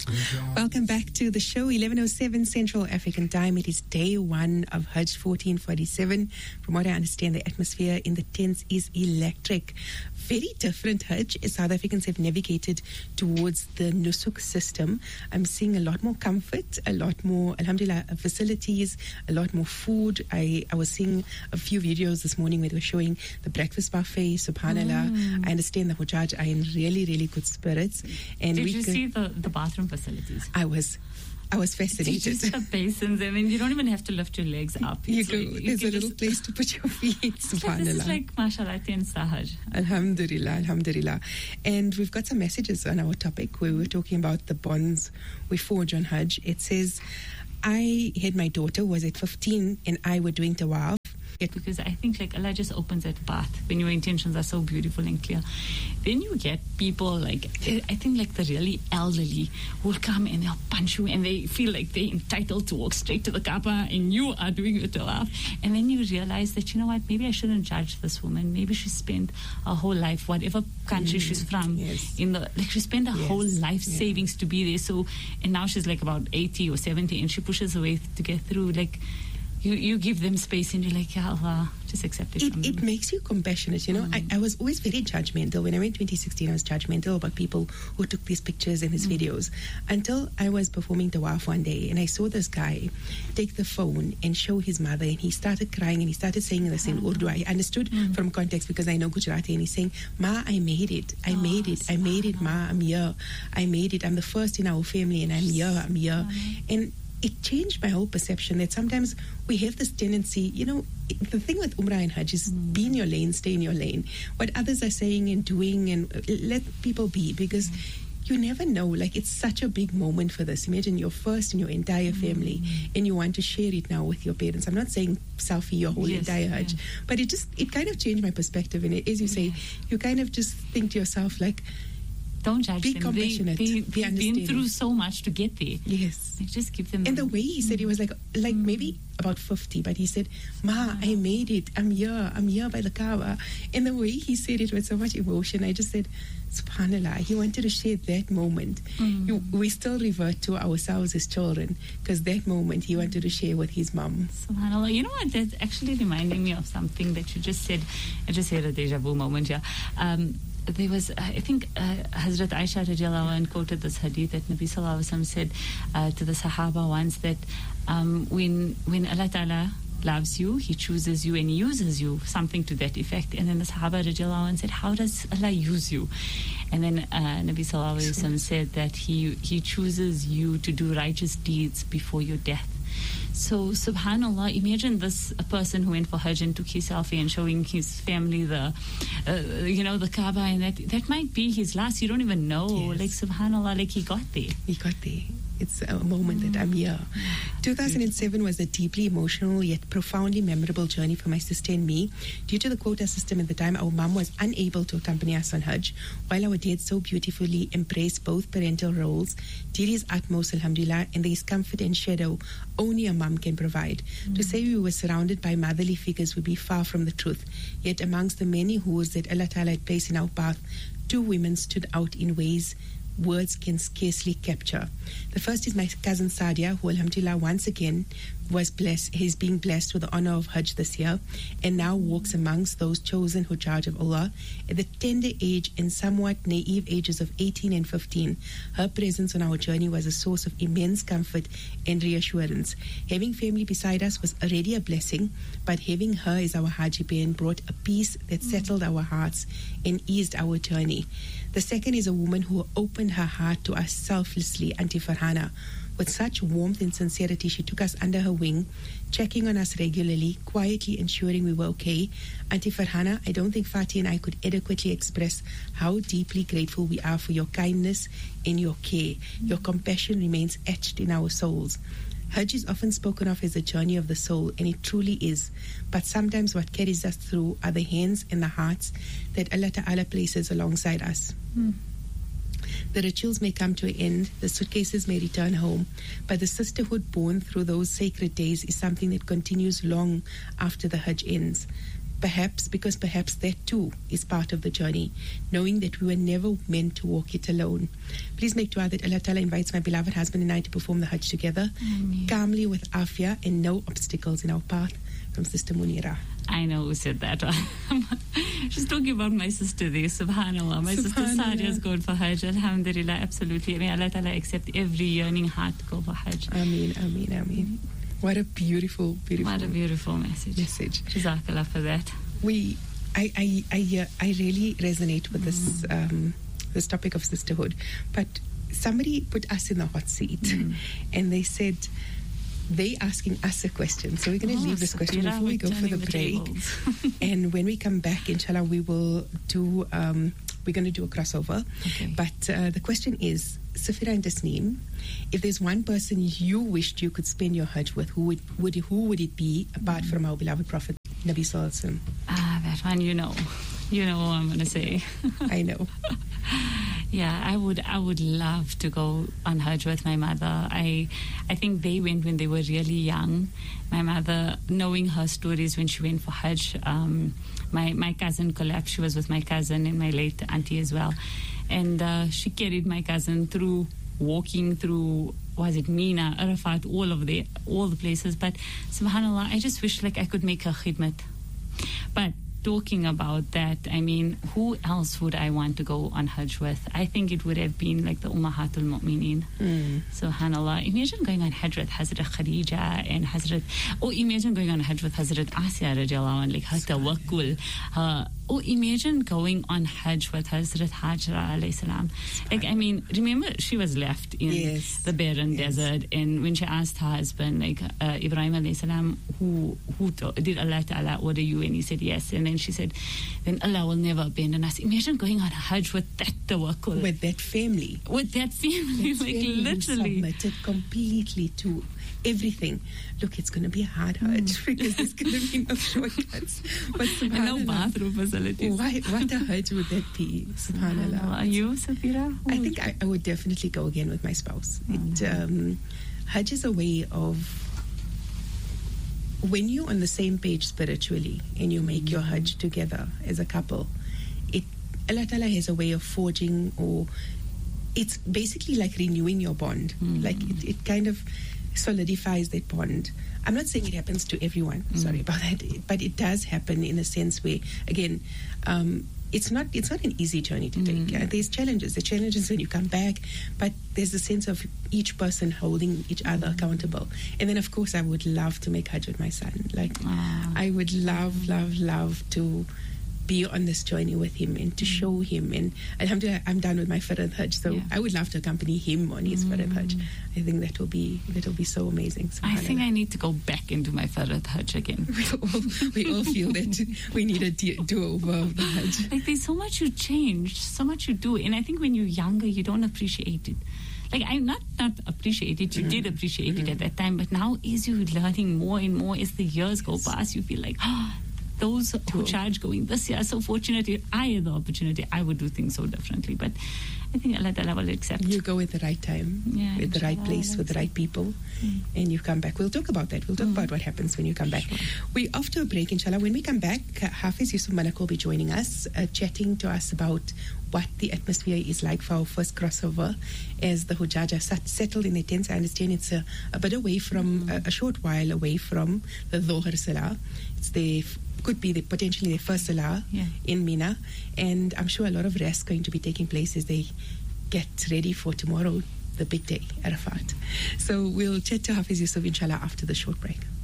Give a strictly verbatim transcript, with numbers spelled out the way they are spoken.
Welcome back to the show, eleven oh seven Central African Time. It is day one of Hajj fourteen forty-seven. From what I understand, the atmosphere in the tents is electric. Very different Hajj. South Africans have navigated towards the Nusuk system. I'm seeing a lot more comfort, a lot more, alhamdulillah, facilities, a lot more food. I, I was seeing a few videos this morning where they were showing the breakfast buffet, subhanallah. Mm. I understand the Hujjaj are in really, really good spirits. And Did we you could, see the, the bathroom facilities? I was. I was fascinated. Just the basins. I mean, you don't even have to lift your legs up. You It's go, like, you there's a can little just, place to put your feet, subhanallah. This is like, mashallah, ten sahaj. Alhamdulillah, alhamdulillah. And we've got some messages on our topic where we were talking about the bonds we forge on Hajj. It says, I had my daughter who was at fifteen and I were doing tawaf. Because I think like Allah just opens that path when your intentions are so beautiful and clear. Then you get people like, I think like the really elderly will come and they'll punch you and they feel like they're entitled to walk straight to the Kaaba and you are doing your tawaf. And then you realize that, you know what, maybe I shouldn't judge this woman. Maybe she spent her whole life, whatever country mm, she's from, yes. in the like she spent her yes. whole life yeah. savings to be there. So, and now she's like about eighty or seventy and she pushes her way to get through. Like, You, you give them space and you're like, Ya Allah, just accept it, it from It them. makes you compassionate, you know. Mm. I, I was always very judgmental. When I went twenty sixteen, I was judgmental about people who took these pictures and these mm. videos. Until I was performing tawaf one day and I saw this guy take the phone and show his mother and he started crying and he started saying this in Urdu. I understood mm. from context because I know Gujarati, and he's saying, Ma, I made it. I oh, made it. I made it, Ma. I'm here. I made it. I'm the first in our family and I'm here. I'm here. And it changed my whole perception that sometimes we have this tendency, you know, the thing with Umrah and Hajj is mm. be in your lane, stay in your lane. What others are saying and doing, and let people be, because mm. you never know. Like, it's such a big moment for this. Imagine you're first in your entire family mm. and you want to share it now with your parents. I'm not saying selfie your whole yes, entire Hajj, yeah. but it just, it kind of changed my perspective. And it, as you say, you kind of just think to yourself, like, don't judge be them. compassionate. They, be they've been through so much to get there. Yes. Like, just give them. And the way he said, he was like, like mm. maybe about fifty, but he said, Ma, I made it. I'm here. I'm here by the Kaaba. And the way he said it with so much emotion, I just said, subhanallah, he wanted to share that moment. Mm. You, we still revert to ourselves as children because that moment he wanted to share with his mum. Subhanallah. You know what? That's actually reminding me of something that you just said. I just had a deja vu moment here. Um, There was, uh, I think, uh, Hazrat Aisha radiallahu anha quoted this hadith that Nabi sallallahu alaihi wasallam said uh, to the Sahaba once that um, when when Allah Ta'ala loves you, He chooses you and He uses you, something to that effect. And then the Sahaba radiallahu anha said, how does Allah use you? And then uh, Nabi sallallahu alaihi wasallam said that He He chooses you to do righteous deeds before your death. So, subhanallah, imagine this a person who went for Hajj and took his selfie and showing his family the, uh, you know, the Kaaba, and that that might be his last. You don't even know. Yes. Like, subhanallah, like he got there. He got there. It's a moment mm. that I'm here. two thousand seven was a deeply emotional yet profoundly memorable journey for my sister and me. Due to the quota system at the time, our mum was unable to accompany us on Hajj, while our dad so beautifully embraced both parental roles, did his utmost, alhamdulillah, and there is comfort and shadow only a mum can provide. Mm. To say we were surrounded by motherly figures would be far from the truth. Yet amongst the many who's that Allah Ta'ala had placed in our path, two women stood out in ways words can scarcely capture. The first is my cousin Sadia, who alhamdulillah once again was blessed, he's being blessed with the honor of Hajj this year, and now walks amongst those chosen Hujjaj of Allah. At the tender age and somewhat naive ages of eighteen and fifteen, her presence on our journey was a source of immense comfort and reassurance. Having family beside us was already a blessing, but having her as our Haji Bain brought a peace that settled our hearts and eased our journey. The second is a woman who opened her heart to us selflessly, Auntie Farhana. With such warmth and sincerity, she took us under her wing, checking on us regularly, quietly ensuring we were okay. Auntie Farhana, I don't think Fatih and I could adequately express how deeply grateful we are for your kindness and your care. Your compassion remains etched in our souls. Hajj is often spoken of as a journey of the soul, and it truly is. But sometimes what carries us through are the hands and the hearts that Allah Ta'ala places alongside us. Mm. The rituals may come to an end, the suitcases may return home, but the sisterhood born through those sacred days is something that continues long after the Hajj ends. perhaps, because perhaps that too is part of the journey, knowing that we were never meant to walk it alone. Please make dua that Allah Ta'ala invites my beloved husband and I to perform the Hajj together, Ameen. calmly with afia and no obstacles in our path. From Sister Munira. I know who said that. She's talking about my sister there, subhanAllah. My sister Sadia is going for Hajj, alhamdulillah, absolutely. May Allah Ta'ala accept every yearning heart to go for Hajj. Ameen, ameen, ameen. What a beautiful, beautiful What a beautiful message. message. Jazakallah for that. We, I, I, I, uh, I really resonate with this, um, this topic of sisterhood. But somebody put us in the hot seat, mm. and they said, they asking us a question. So we're going to oh, leave this question Safira, before we go for the, the break. And when we come back, inshallah, we will do, um, we're going to do a crossover. Okay. But uh, the question is, Safira and Tasneem, if there's one person you wished you could spend your Hajj with, who would, would it, who would it be apart from our beloved Prophet, Nabi Sallallahu Alaihi Wasallam? Ah, that one, you know. You know what I'm going to say. I know. Yeah, I would I would love to go on Hajj with my mother. I I think they went when they were really young. My mother, knowing her stories when she went for Hajj, um, my, my cousin collapsed. She was with my cousin and my late auntie as well. And uh, she carried my cousin through, walking through, was it Mina, Arafat, all of the, all the places. But subhanAllah, I just wish like I could make her khidmat. But talking about that, I mean, who else would I want to go on Hajj with? I think it would have been like the Ummahatul Mu'mineen. Mm. SubhanAllah. Imagine going on Hajj with Hazrat Khadija and Hazrat, or imagine going on Hajj with Hazrat Asya radiallahu anha, like her tawakkul, her, or imagine going on Hajj with Hazrat Hajra alayhi salam. Like, I mean, remember she was left in yes. the barren yes. desert, and when she asked her husband, like uh, Ibrahim alayhi salam, who, who to, did Allah Ta'ala order you? And he said yes. And then she said, then Allah will never abandon us. Imagine going on Hajj with that tawakkul. With that family. With that family, that like family literally. Submitted completely to everything. Look, it's going to be a hard Hajj mm. because there's going to be no shortcuts. But and no bathroom facilities. Why, what a Hajj would that be? SubhanAllah. Are you, Safira? I think I, I would definitely go again with my spouse. Mm. It, um, Hajj is a way of, when you're on the same page spiritually and you make mm. your Hajj together as a couple, it Allah Ta'ala has a way of forging, or it's basically like renewing your bond. Mm. Like it, it kind of solidifies that bond. I'm not saying it happens to everyone, mm. sorry about that, but it does happen in a sense where, again, um, it's not it's not an easy journey to take. Mm. Uh, there's challenges. The challenges when you come back, but there's a sense of each person holding each other accountable. And then, of course, I would love to make Hajj with my son. Like, oh. I would love, love, love to be on this journey with him and to mm. show him. And alhamdulillah, I'm done with my Farad Hajj, so yeah. I would love to accompany him on his mm. Farad Hajj. I think that will be that will be so amazing. I think I need to go back into my Farad Hajj again. we, all, we all feel that we need a do-over of the Hajj. Like, there's so much you change, so much you do, and I think when you're younger, you don't appreciate it. Like, I'm not not appreciate it. You mm-hmm. did appreciate mm-hmm. it at that time, but now as you're learning more and more, as the years go past, you feel like, oh, those who charge going this year are so fortunate. If I had the opportunity, I would do things so differently. But I think Allah Ta'ala will accept. You go at the right time, yeah, with the right place, with the right people, mm. and you come back. We'll talk about that. We'll talk mm. about what happens when you come back. Sure. We're off to a break, inshallah. When we come back, Hafiz Yusuf Malak will be joining us, uh, chatting to us about what the atmosphere is like for our first crossover as the Hujjaj are sat- settled in their tents. I understand it's a, a bit away from, mm. a, a short while away from the Dhuhr Salah. It's the could be the, potentially their first Salah yeah. in Mina, and I'm sure a lot of rest going to be taking place as they get ready for tomorrow, the big day, Arafat. So we'll chat to Hafiz Yusuf inshallah after the short break.